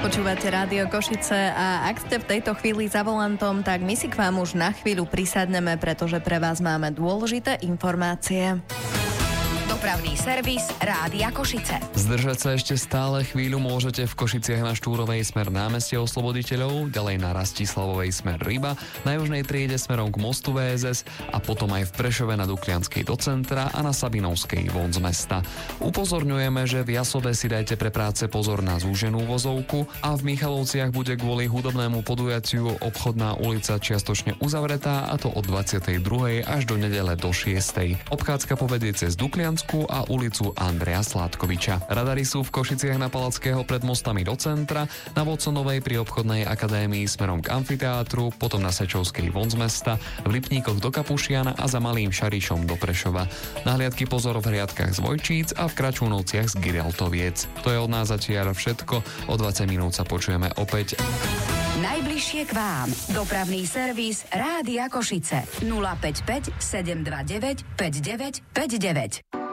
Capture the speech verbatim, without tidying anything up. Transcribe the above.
Počúvate Rádio Košice a ak ste v tejto chvíli za volantom, tak my si k vám už na chvíľu prisadneme, pretože pre vás máme dôležité informácie. Dopravný servis Rádia Košice. Zdržať sa ešte stále chvíľu môžete v Košiciach na Štúrovej smer námestie Osloboditeľov, ďalej na Rastislavovej smer Ryba, na južnej triede smerom k mostu vé es es a potom aj v Prešove na Duklianskej do centra a na Sabinovskej von z mesta. Upozorňujeme, že v Jasove si dajte pre práce pozor na zúženú vozovku a v Michalovciach bude kvôli hudobnému podujatiu obchodná ulica čiastočne uzavretá, a to od dvadsiatej druhej až do nedele do šiestej. Obchádzka povedie cez Dukliansku a ulicu Andreja Sládkoviča. Radary sú v Košiciach na Palackého pred mostami do centra, na Watsonovej pri obchodnej akadémii smerom k amfiteátru, potom na Sečovskej von z mesta, v Lipníkoch do Kapušiana a za Malým Šarišom do Prešova. Nahliadky pozor v hliadkach z Vojčíc a v Kračúnovciach z Giraltoviec. To je od nás zatiaľ všetko. O dvadsať minút sa počujeme opäť. Najbližšie k vám. Dopravný servis Rádia Košice. nula päť päť sedem dva deväť päť deväť päť deväť.